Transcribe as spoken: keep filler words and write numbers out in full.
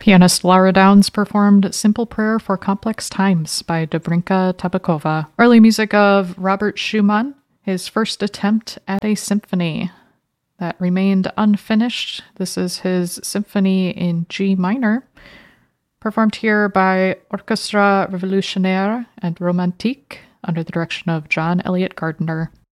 Pianist Lara Downs performed Simple Prayer for Complex Times by Dobrinka Tabakova. Early music of Robert Schumann, his first attempt at a symphony that remained unfinished. This is his symphony in G minor, performed here by Orchestra Revolutionnaire and Romantique under the direction of John Elliott Gardiner.